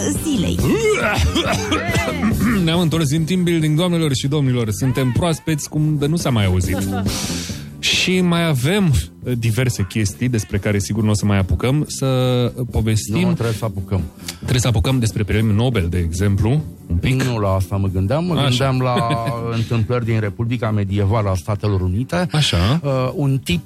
zilei. Ne-am întors din team building, doamnelor și domnilor. Suntem proaspeți cum de nu s-a mai auzit. Și mai avem diverse chestii despre care sigur nu o să mai apucăm să povestim. Nu, trebuie să apucăm. Trebuie să apucăm despre premiul Nobel, de exemplu, un pic. Nu la asta mă gândeam. Gândeam la întâmplări din Republica Medievală a Statelor Unite. Așa. Un tip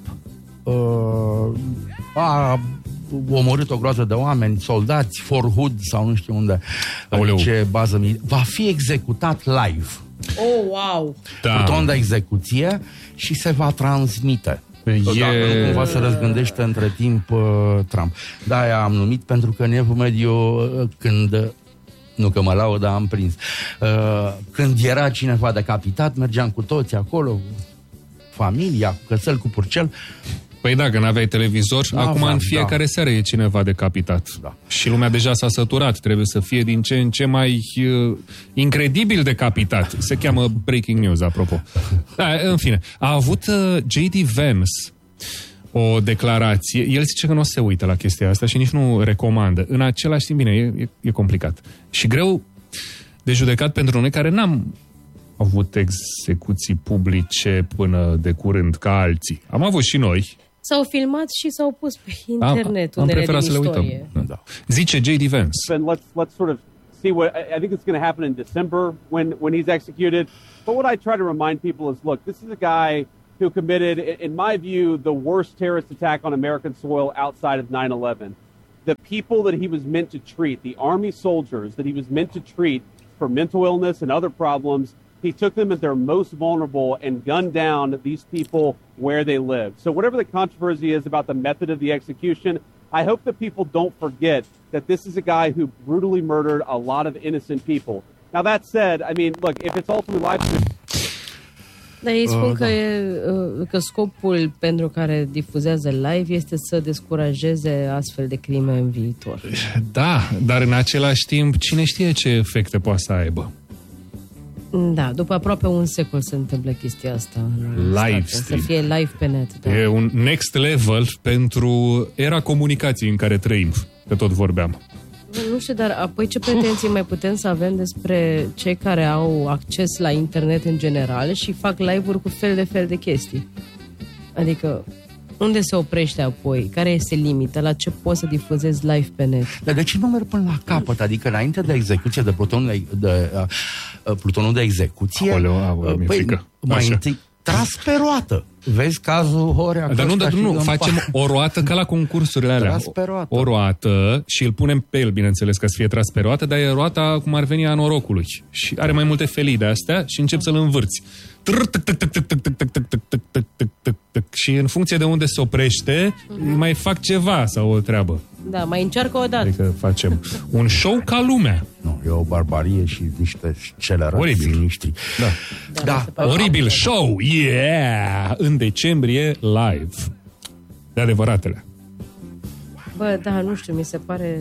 a omorât o groază de oameni, soldați, Fort Hood sau nu știu unde, ce bază va fi executat live. Oh, wow! Pluton de execuție și se va transmite. Dacă nu cumva se răzgândește între timp Trump. De-aia am numit, pentru că în Evul Mediu, când... Nu că mă laud, dar am prins. Când era cineva decapitat, mergeam cu toți acolo, familia, cu cățel, cu purcel. Păi da, că n-aveai televizor, acum în fiecare seară e cineva decapitat. Da. Și lumea deja s-a săturat, trebuie să fie din ce în ce mai incredibil decapitat. Se cheamă breaking news, apropo. Da, în fine, a avut J.D. Vance o declarație, el zice că nu o să se uită la chestia asta și nici nu recomandă. În același timp, bine, e complicat. Și greu de judecat pentru noi care n-am avut execuții publice până de curând ca alții. Am avut și noi. S-au filmat și s-au pus pe internet unele din istorie. Da. Zice J.D. Vance. Let's sort of see what I think it's going to happen in December when he's executed. But what I try to remind people is, look, this is a guy who committed, in my view, the worst terrorist attack on American soil outside of 9/11. The people that he was meant to treat, the Army soldiers that he was meant to treat for mental illness and other problems, he took them at their most vulnerable and gunned down these people where they live. So whatever the controversy is about the method of the execution, I hope that people don't forget that this is a guy who brutally murdered a lot of innocent people. Now that said, I mean, look, if it's ultimately life... Dar ei spun că scopul pentru care difuzează live este să descurajeze astfel de crime în viitor. Da, dar în același timp, cine știe ce efecte poate să aibă? Da, după aproape un secol se întâmplă chestia asta. Live stream. Să fie live pe net. Da. E un next level pentru era comunicației în care trăim, că tot vorbeam. Nu știu, dar apoi ce pretenții mai putem să avem despre cei care au acces la internet în general și fac live-uri cu fel de chestii? Adică, unde se oprește apoi? Care este limita? La ce poți să difuzezi live pe net? Dar de ce nu merg până la capăt? Adică înainte de execuție, de plutonul de execuție, mai întâi tras pe roată. Vezi cazul Horea Costa? Dar nu, facem o roată ca la concursurile alea. O roată și îl punem pe el, bineînțeles, ca să fie tras pe roată, dar e roata cum ar veni a norocului. Și are mai multe felii de astea și încep să-l învârți. Și în funcție de unde se oprește, mai fac ceva sau o treabă. Da, mai încearcă o dată. Adică facem un show ca lumea. Nu, e o barbarie și niște scelerați siniștri. Da. Oribil show, yeah! În decembrie, live. De adevăratele. Bă, da, nu știu, mi se pare...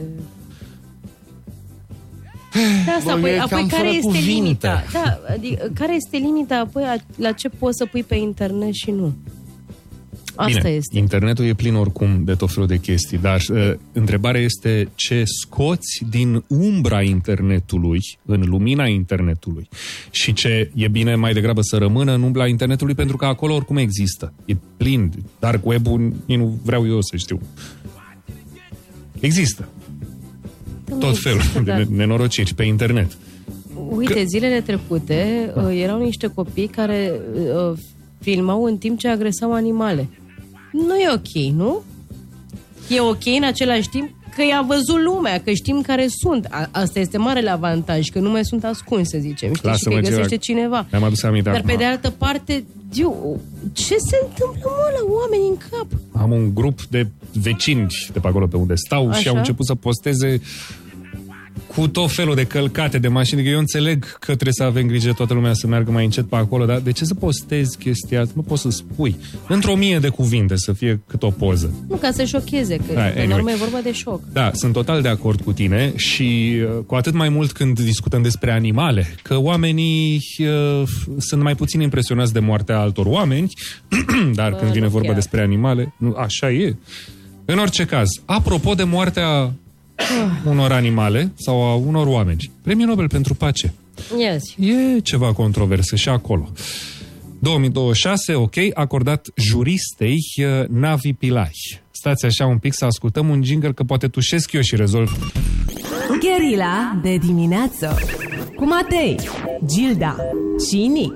Da, asta, apoi care este limita? Da, adică, care este limita apoi la ce poți să pui pe internet și nu? Asta bine, este. Internetul e plin oricum de tot felul de chestii, dar întrebarea este ce scoți din umbra internetului, în lumina internetului, și ce e bine mai degrabă să rămână în umbra internetului, pentru că acolo oricum există. E plin. Dark web-ul nu vreau eu să știu. Există. Tot felul de nenorociri pe internet. Uite, zilele trecute erau niște copii care filmau în timp ce agresau animale. Nu e ok, nu? E ok în același timp că i-a văzut lumea, că știm care sunt. Asta este marele avantaj, că nu mai sunt ascunși, să zicem. Știi, și că îi găsește cineva. Mi-am adus aminte. Dar pe de altă parte, ce se întâmplă, la oameni în cap? Am un grup de vecini de pe acolo pe unde stau. Așa? Și au început să posteze cu tot felul de călcate de mașini. Adică eu înțeleg că trebuie să avem grijă toată lumea să meargă mai încet pe acolo, dar de ce să postezi chestia asta? Nu poți să spui. Într-o 1000 de cuvinte să fie cât o poză. Nu, ca să șocheze, că pe urmă e vorba de șoc. Da, sunt total de acord cu tine și cu atât mai mult când discutăm despre animale, că oamenii sunt mai puțin impresionați de moartea altor oameni, dar când vine vorba despre animale, așa e. În orice caz, apropo de moartea unor animale sau a unor oameni. Premiul Nobel pentru pace. Yes. E ceva controversă și acolo. 2026, ok, acordat juristei Navi Pillai. Stați așa un pic să ascultăm un jingle, că poate tușesc eu și rezolv. Gherila de dimineață cu Matei, Gilda și Nic.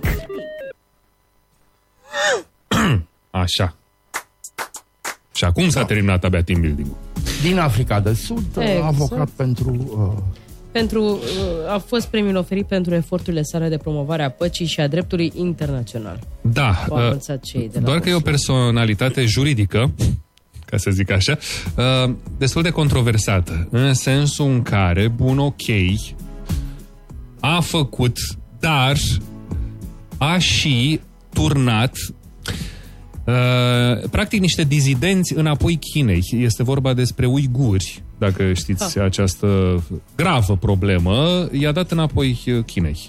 Așa. Și acum s-a terminat abia team building-ul. Din Africa de Sud, Exact. avocat pentru... A fost premiul oferit pentru eforturile sale de promovare a păcii și a dreptului internațional. Da, Au anunțat cei de la doar că e o Oslo. personalitate juridică, ca să zic așa, destul de controversată, în sensul în care, bun, ok, a făcut, dar a și turnat practic niște dizidenți înapoi Chinei. Este vorba despre uiguri, dacă știți această gravă problemă, i-a dat înapoi Chinei.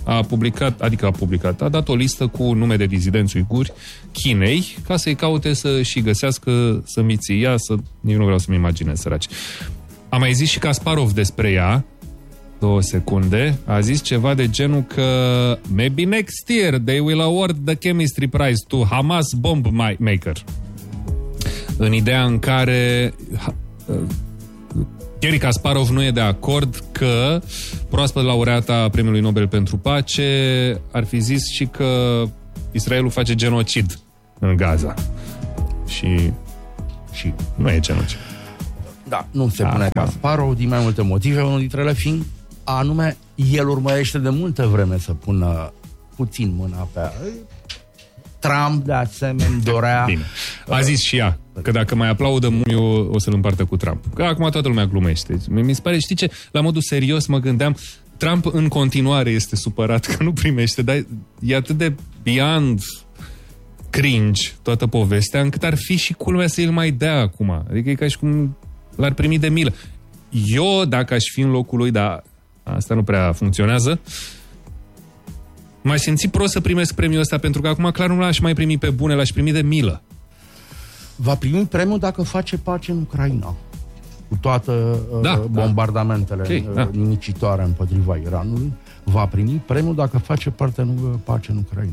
A dat o listă cu nume de dizidenți uiguri Chinei, ca să-i caute să și găsească sămiția, nici nu vreau să-mi imaginez, săraci. A mai zis și Kasparov despre ea, 2 secunde, a zis ceva de genul că maybe next year they will award the chemistry prize to Hamas bomb maker. În ideea în care Garry Kasparov nu e de acord că proaspăt laureata Premiului Nobel pentru Pace ar fi zis și că Israelul face genocid în Gaza. Și nu e genocid. Da, nu se pune Kasparov din mai multe motive, unul dintre ele fiind anume, el urmărește de multă vreme să pună puțin mâna pe Trump, de asemenea, dorea... Bine. A zis și ea că dacă mai aplaudă Muniu, o să-l împartă cu Trump. Că acum toată lumea glumește. Mi se pare, știi ce? La modul serios mă gândeam, Trump în continuare este supărat că nu primește, dar e atât de beyond cringe toată povestea, încât ar fi și culmea să îl mai dea acum. Adică e ca și cum l-ar primi de milă. Eu, dacă aș fi în locul lui, dar asta nu prea funcționează, m-aș simți prost să primesc premiul ăsta, pentru că acum clar nu l-aș mai primi pe bune, l-aș primi de milă. Va primi premiul dacă face pace în Ucraina. Cu toate bombardamentele nimicitoare împotriva Iranului. Va primi premiul dacă face pace în Ucraina.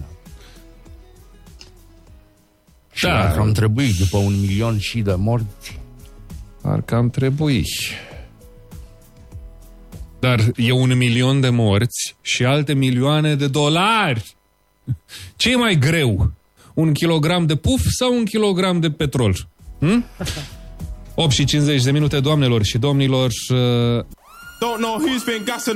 Și ar cam trebui, după 1 milion și de morți. Ar cam trebui. Dar e 1 milion de morți și alte milioane de dolari. Ce e mai greu? 1 kilogram de puf sau 1 kilogram de petrol? 8:50 de minute, doamnelor și domnilor.